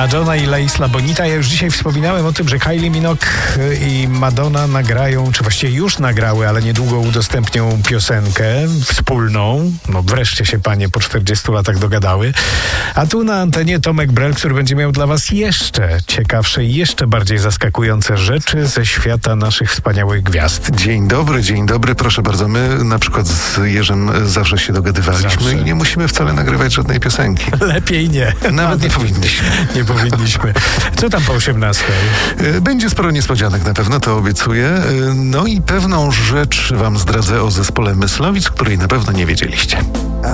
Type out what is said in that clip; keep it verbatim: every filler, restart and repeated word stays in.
Madonna i La Isla Bonita. Ja już dzisiaj wspominałem o tym, że Kylie Minogue i Madonna nagrają, czy właściwie już nagrały, ale niedługo udostępnią piosenkę wspólną. No wreszcie się panie po czterdziestu latach dogadały. A tu na antenie Tomek Brel, który będzie miał dla was jeszcze ciekawsze i jeszcze bardziej zaskakujące rzeczy ze świata naszych wspaniałych gwiazd. Dzień dobry, dzień dobry. Proszę bardzo, my na przykład z Jerzym zawsze się dogadywaliśmy Zawsze. i nie musimy wcale nagrywać żadnej piosenki. Lepiej nie. Nawet nie powinniśmy. Nie powinniśmy. Co tam po osiemnastej? Będzie sporo niespodzianek na pewno, to obiecuję. No i pewną rzecz wam zdradzę o zespole Myslowic, której na pewno nie wiedzieliście.